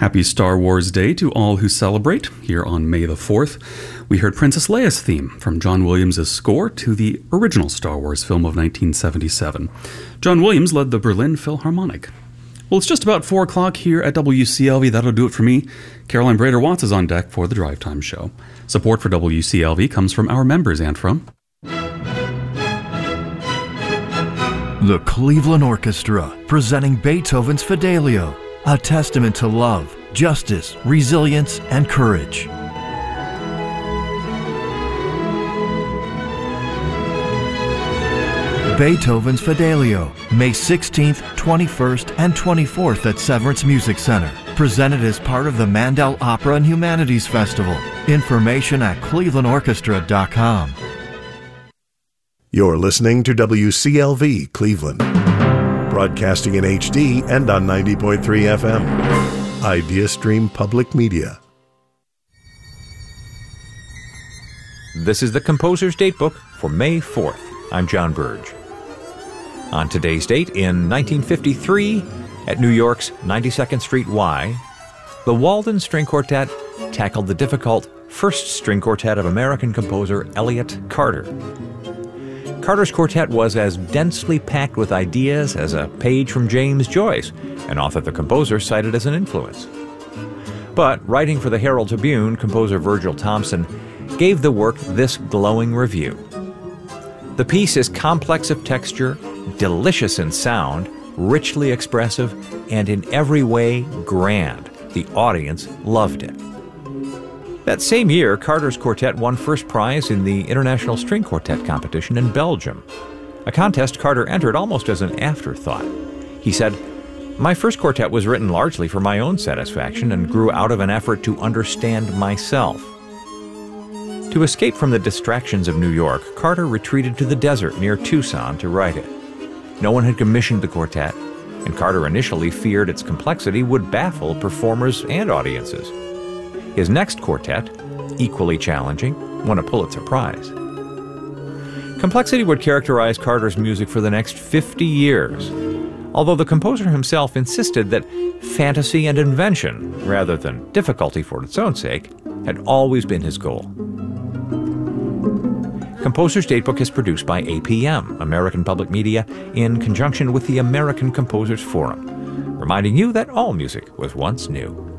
Happy Star Wars Day to all who celebrate. Here on May the 4th, we heard Princess Leia's theme from John Williams' score to the original Star Wars film of 1977. John Williams led the Berlin Philharmonic. Well, it's just about 4 o'clock here at WCLV. That'll do it for me. Caroline Brader-Watts is on deck for the Drive Time Show. Support for WCLV comes from our members and from the Cleveland Orchestra, presenting Beethoven's Fidelio, a testament to love, justice, resilience, and courage. Beethoven's Fidelio, May 16th, 21st, and 24th at Severance Music Center. Presented as part of the Mandel Opera and Humanities Festival. Information at clevelandorchestra.com. You're listening to WCLV Cleveland, broadcasting in HD and on 90.3 FM. Idea Stream Public Media. This is the Composer's Datebook for May 4th. I'm John Burge. On today's date, in 1953, at New York's 92nd Street Y, the Walden String Quartet tackled the difficult first string quartet of American composer Elliott Carter. Carter's quartet was as densely packed with ideas as a page from James Joyce, an author the composer cited as an influence. But writing for the Herald Tribune, composer Virgil Thompson gave the work this glowing review. The piece is complex of texture, delicious in sound, richly expressive, and in every way grand. The audience loved it. That same year, Carter's quartet won first prize in the International String Quartet competition in Belgium, a contest Carter entered almost as an afterthought. He said, "My first quartet was written largely for my own satisfaction and grew out of an effort to understand myself." To escape from the distractions of New York, Carter retreated to the desert near Tucson to write it. No one had commissioned the quartet, and Carter initially feared its complexity would baffle performers and audiences. His next quartet, equally challenging, won a Pulitzer Prize. Complexity would characterize Carter's music for the next 50 years, although the composer himself insisted that fantasy and invention, rather than difficulty for its own sake, had always been his goal. Composer's Datebook is produced by APM, American Public Media, in conjunction with the American Composers Forum, reminding you that all music was once new.